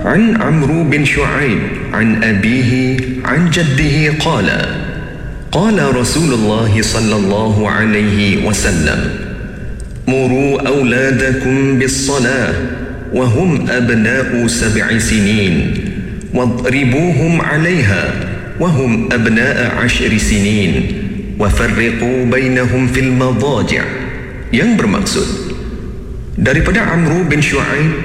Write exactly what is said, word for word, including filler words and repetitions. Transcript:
عن عمرو بن شعيب عن أبيه عن جده قال قال رسول الله صلى الله عليه وسلم مروا أولادكم بالصلاة وهم أبناء سبع سنين واضربوهم عليها وهم أبناء عشر سنين وفرقوا بينهم في المضاجع. Yang bermaksud daripada Amru bin Shu'aib